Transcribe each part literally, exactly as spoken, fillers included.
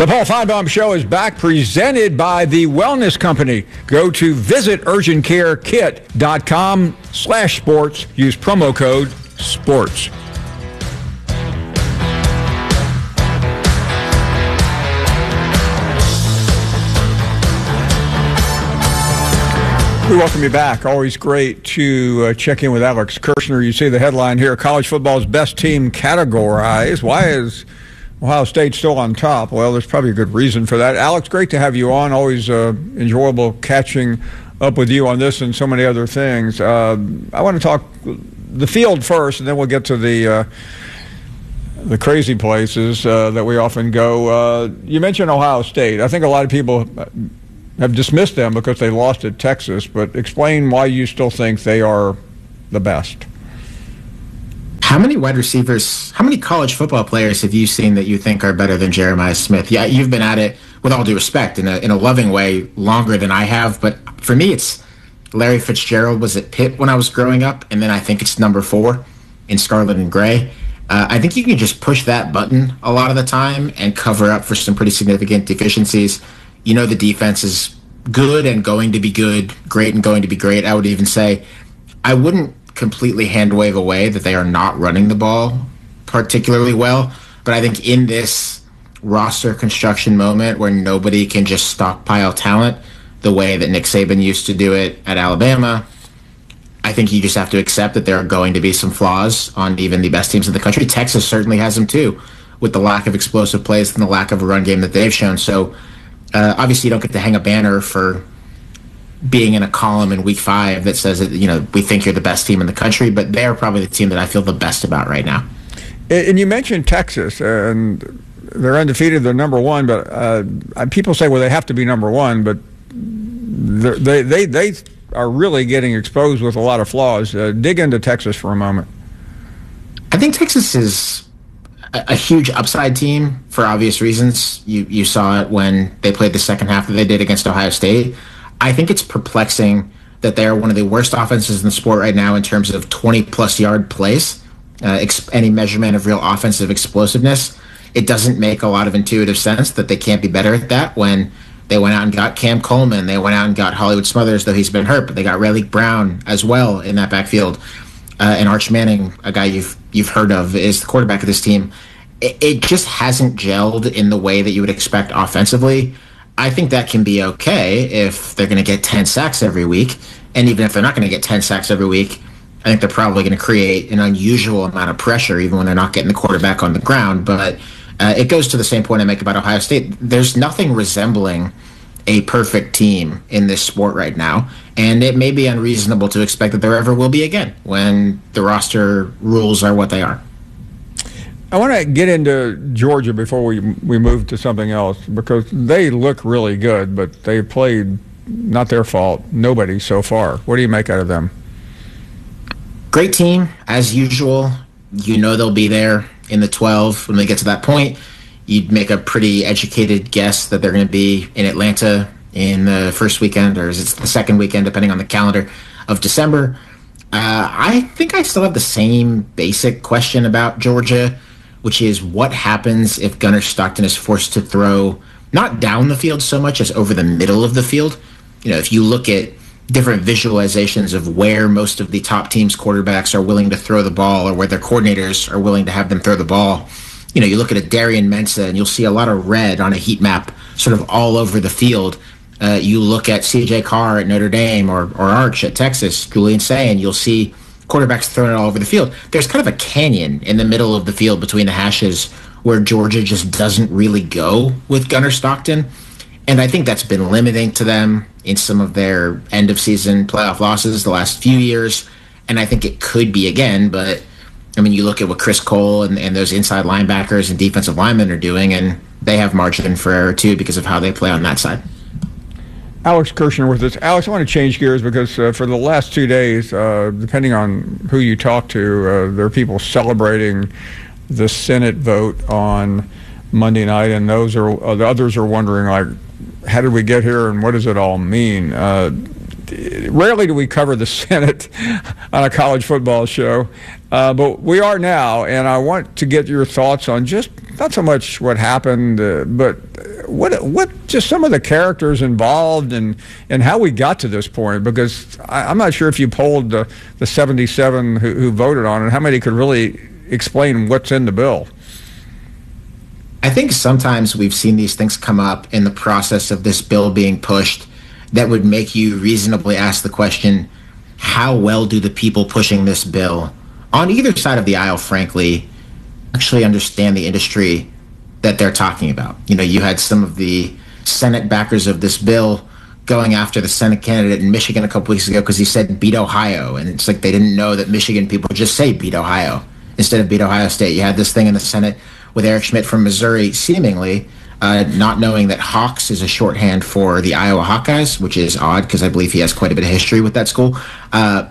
The Paul Finebaum Show is back, presented by the Wellness Company. Go to visit urgent care kit dot com slash sports. Use promo code SPORTS. We welcome you back. Always great to uh, check in with Alex Kirshner. You see the headline here, college football's best team categorized. Why is Ohio State still on top? Well, there's probably a good reason for that. Alex, great to have you on. Always uh, enjoyable catching up with you on this and so many other things. Uh, I want to talk the field first, and then we'll get to the uh, the crazy places uh, that we often go. Uh, you mentioned Ohio State. I think a lot of people have dismissed them because they lost at Texas, but explain why you still think they are the best. How many wide receivers, how many college football players have you seen that you think are better than Jeremiah Smith? Yeah, you've been at it, with all due respect, in a, in a loving way, longer than I have. But for me, it's Larry Fitzgerald was at Pitt when I was growing up, and then I think it's number four in Scarlet and Gray. Uh, I think you can just push that button a lot of the time and cover up for some pretty significant deficiencies. You know the defense is good and going to be good, great and going to be great. I would even say I wouldn't completely hand wave away that they are not running the ball particularly well, but I think in this roster construction moment where nobody can just stockpile talent the way that Nick Saban used to do it at Alabama, I think you just have to accept that there are going to be some flaws on even the best teams in the country. Texas certainly has them too, with the lack of explosive plays and the lack of a run game that they've shown. So uh, obviously you don't get to hang a banner for being in a column in week five that says that, you know, we think you're the best team in the country, but they're probably the team that I feel the best about right now. And you mentioned Texas, and they're undefeated, they're number one, but uh, people say, well, they have to be number one, but they they they are really getting exposed with a lot of flaws. Uh, dig into Texas for a moment. I think Texas is a, a huge upside team for obvious reasons. You you saw it when they played the second half that they did against Ohio State. I think it's perplexing that they're one of the worst offenses in the sport right now in terms of twenty-plus yard plays, uh, ex- any measurement of real offensive explosiveness. It doesn't make a lot of intuitive sense that they can't be better at that when they went out and got Cam Coleman. They went out and got Hollywood Smothers, though he's been hurt, but they got Rayleigh Brown as well in that backfield. Uh, and Arch Manning, a guy you've you've heard of, is the quarterback of this team. It, it just hasn't gelled in the way that you would expect offensively. I think that can be okay if they're going to get ten sacks every week. And even if they're not going to get ten sacks every week, I think they're probably going to create an unusual amount of pressure even when they're not getting the quarterback on the ground. But uh, it goes to the same point I make about Ohio State. There's nothing resembling a perfect team in this sport right now. And it may be unreasonable to expect that there ever will be again when the roster rules are what they are. I want to get into Georgia before we we move to something else, because they look really good, but they played, not their fault, nobody so far. What do you make out of them? Great team, as usual. You know they'll be there in the twelve when they get to that point. You'd make a pretty educated guess that they're going to be in Atlanta in the first weekend, or is it the second weekend, depending on the calendar, of December. Uh, I think I still have the same basic question about Georgia, which is what happens if Gunnar Stockton is forced to throw not down the field so much as over the middle of the field. You know, if you look at different visualizations of where most of the top teams' quarterbacks are willing to throw the ball or where their coordinators are willing to have them throw the ball, you know, you look at a Darian Mensah and you'll see a lot of red on a heat map sort of all over the field. Uh, you look at C J Carr at Notre Dame or, or Arch at Texas, Julian Sayin, you'll see quarterbacks throwing it all over the field. There's kind of a canyon in the middle of the field between the hashes where Georgia just doesn't really go with Gunnar Stockton. And I think that's been limiting to them in some of their end-of-season playoff losses the last few years. And I think it could be again, but, I mean, you look at what Chris Cole and, and those inside linebackers and defensive linemen are doing, and they have margin for error, too, because of how they play on that side. Alex Kirshner with us. Alex, I want to change gears because uh, for the last two days, uh, depending on who you talk to, uh, there are people celebrating the Senate vote on Monday night, and those are uh, the others are wondering, like, how did we get here and what does it all mean? Uh, rarely do we cover the Senate on a college football show. Uh, but we are now, and I want to get your thoughts on just not so much what happened, uh, but what what just some of the characters involved and, and how we got to this point. Because I, I'm not sure if you polled the, the seventy-seven who, who voted on it, how many could really explain what's in the bill. I think sometimes we've seen these things come up in the process of this bill being pushed that would make you reasonably ask the question, how well do the people pushing this bill on either side of the aisle, frankly, actually understand the industry that they're talking about? You know, you had some of the Senate backers of this bill going after the Senate candidate in Michigan a couple weeks ago because he said beat Ohio. And it's like they didn't know that Michigan people just say beat Ohio instead of beat Ohio State. You had this thing in the Senate with Eric Schmidt from Missouri seemingly uh, not knowing that Hawks is a shorthand for the Iowa Hawkeyes, which is odd because I believe he has quite a bit of history with that school. Uh,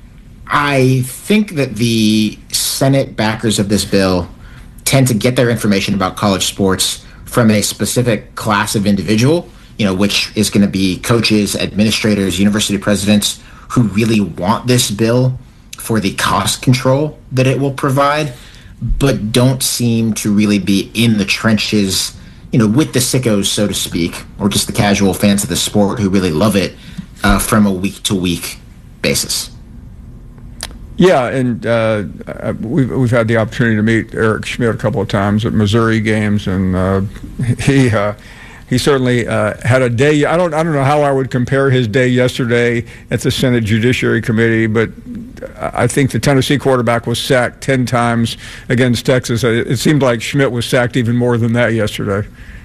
I think that the Senate backers of this bill tend to get their information about college sports from a specific class of individual, you know, which is going to be coaches, administrators, university presidents who really want this bill for the cost control that it will provide, but don't seem to really be in the trenches, you know, with the sickos, so to speak, or just the casual fans of the sport who really love it uh, from a week-to-week basis. Yeah, and uh, we've we've had the opportunity to meet Eric Schmidt a couple of times at Missouri games, and uh, he uh, he certainly uh, had a day. I don't I don't know how I would compare his day yesterday at the Senate Judiciary Committee, but I think the Tennessee quarterback was sacked ten times against Texas. It seemed like Schmidt was sacked even more than that yesterday.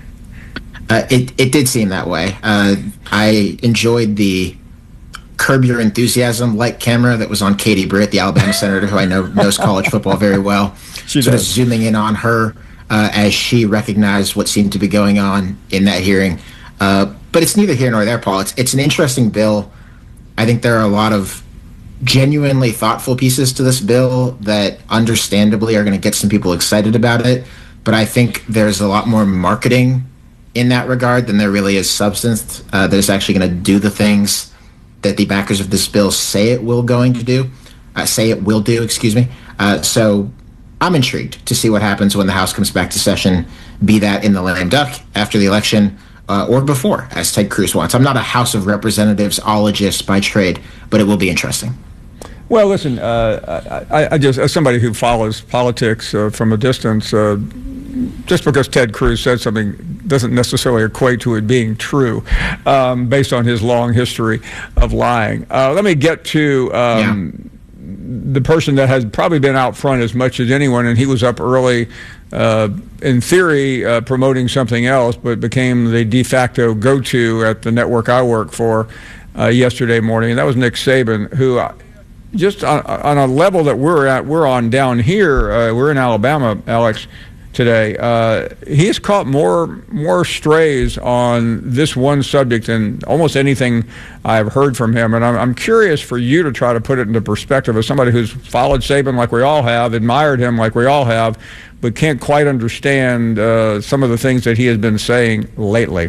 Uh, it it did seem that way. Uh, I enjoyed the Curb Your Enthusiasm like camera that was on Katie Britt, the Alabama senator who I know knows college football very well. She sort does. of zooming in on her uh, as she recognized what seemed to be going on in that hearing. Uh, but it's neither here nor there, Paul. It's it's an interesting bill. I think there are a lot of genuinely thoughtful pieces to this bill that understandably are going to get some people excited about it. But I think there's a lot more marketing in that regard than there really is substance uh, that is actually going to do the things that the backers of this bill say it will going to do, uh, say it will do, excuse me. Uh, so I'm intrigued to see what happens when the House comes back to session, be that in the lame duck after the election uh, or before, as Ted Cruz wants. I'm not a House of Representatives-ologist by trade, but it will be interesting. Well, listen, uh, I, I just, as somebody who follows politics uh, from a distance, uh, just because Ted Cruz said something doesn't necessarily equate to it being true, um, based on his long history of lying. Uh, let me get to um, yeah. the person that has probably been out front as much as anyone, and he was up early, uh, in theory, uh, promoting something else, but became the de facto go-to at the network I work for uh, yesterday morning, and that was Nick Saban, who just on, on a level that we're at, we're on down here, uh, we're in Alabama, Alex, today. Uh, he has caught more more strays on this one subject than almost anything I've heard from him. And I'm, I'm curious for you to try to put it into perspective as somebody who's followed Saban like we all have, admired him like we all have, but can't quite understand uh, some of the things that he has been saying lately.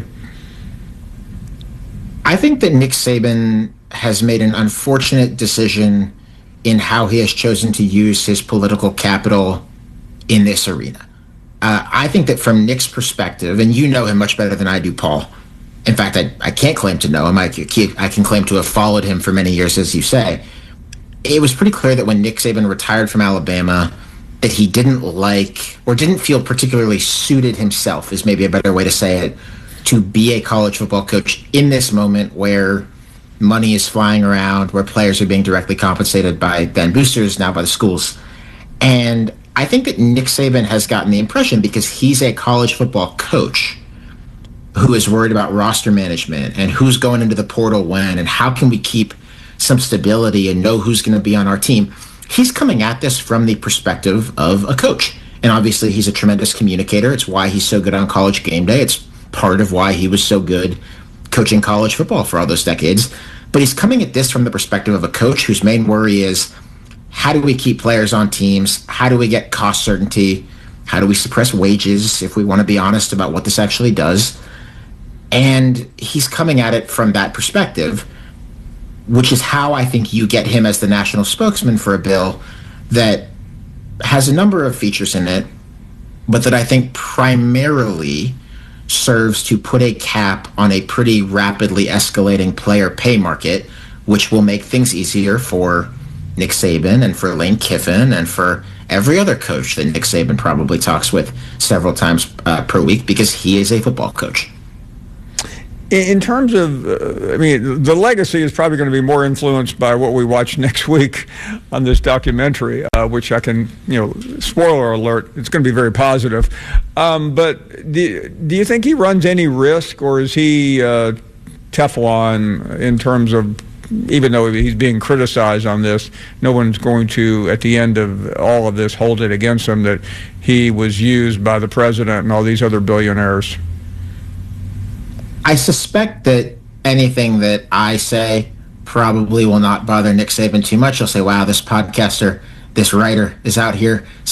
I think that Nick Saban has made an unfortunate decision in how he has chosen to use his political capital in this arena. Uh, I think that from Nick's perspective, and you know him much better than I do, Paul. In fact, I, I can't claim to know him. I, I can claim to have followed him for many years, as you say. It was pretty clear that when Nick Saban retired from Alabama, that he didn't like, or didn't feel particularly suited himself, is maybe a better way to say it, to be a college football coach in this moment where money is flying around, where players are being directly compensated by then boosters, now by the schools. And I think that Nick Saban has gotten the impression, because he's a college football coach who is worried about roster management and who's going into the portal when and how can we keep some stability and know who's going to be on our team. He's coming at this from the perspective of a coach. And obviously he's a tremendous communicator. It's why he's so good on College Game Day. It's part of why he was so good coaching college football for all those decades. But he's coming at this from the perspective of a coach whose main worry is, how do we keep players on teams? How do we get cost certainty? How do we suppress wages, if we want to be honest about what this actually does? And he's coming at it from that perspective, which is how I think you get him as the national spokesman for a bill that has a number of features in it, but that I think primarily serves to put a cap on a pretty rapidly escalating player pay market, which will make things easier for Nick Saban and for Lane Kiffin and for every other coach that Nick Saban probably talks with several times uh, per week, because he is a football coach. In terms of, uh, I mean, the legacy is probably going to be more influenced by what we watch next week on this documentary, uh, which I can, you know, spoiler alert, it's going to be very positive. Um, but do, do you think he runs any risk, or is he uh, Teflon in terms of, even though he's being criticized on this, no one's going to, at the end of all of this, hold it against him that he was used by the president and all these other billionaires? I suspect that anything that I say probably will not bother Nick Saban too much. He'll say, wow, this podcaster, this writer is out here